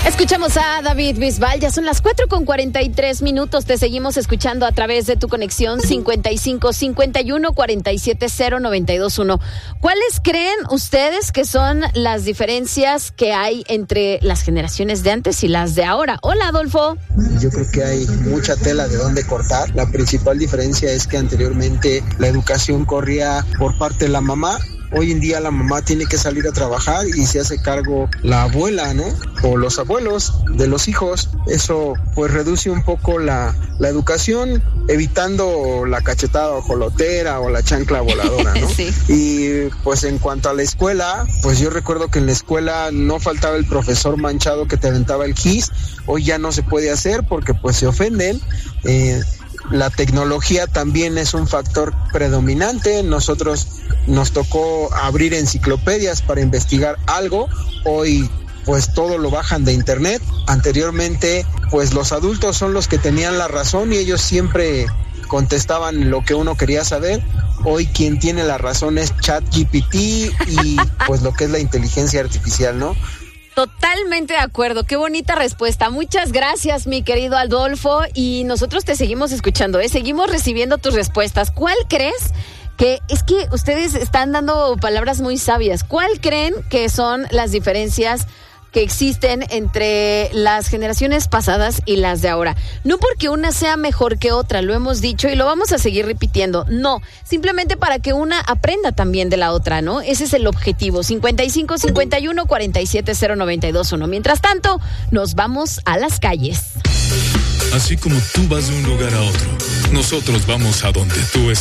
Escuchamos a David Bisbal, ya son las 4:43. Te seguimos escuchando a través de tu conexión 55 51 47 0921. ¿Cuáles creen ustedes que son las diferencias que hay entre las generaciones de antes y las de ahora? Hola, Adolfo. Yo creo que hay mucha tela de dónde cortar. La principal diferencia es que anteriormente la educación corría por parte de la mamá. Hoy en día la mamá tiene que salir a trabajar y se hace cargo la abuela, ¿no? O los abuelos de los hijos. Eso pues reduce un poco la educación, evitando la cachetada ojolotera o la chancla voladora, ¿no? Sí. Y pues en cuanto a la escuela, pues yo recuerdo que en la escuela no faltaba el profesor manchado que te aventaba el gis. Hoy ya no se puede hacer porque pues se ofenden. La tecnología también es un factor predominante. Nosotros nos tocó abrir enciclopedias para investigar algo. Hoy pues todo lo bajan de internet. Anteriormente pues los adultos son los que tenían la razón y ellos siempre contestaban lo que uno quería saber. Hoy quien tiene la razón es ChatGPT y pues lo que es la inteligencia artificial, ¿no? Totalmente de acuerdo, qué bonita respuesta. Muchas gracias, mi querido Adolfo, y nosotros te seguimos escuchando, seguimos recibiendo tus respuestas. ¿Cuál crees que es que ustedes están dando palabras muy sabias? ¿Cuál creen que son las diferencias que existen entre las generaciones pasadas y las de ahora? No porque una sea mejor que otra, lo hemos dicho y lo vamos a seguir repitiendo, no, simplemente para que una aprenda también de la otra, ¿no? Ese es el objetivo. 55 51 47 0921. Mientras tanto, nos vamos a las calles. Así como tú vas de un lugar a otro, nosotros vamos a donde tú estés.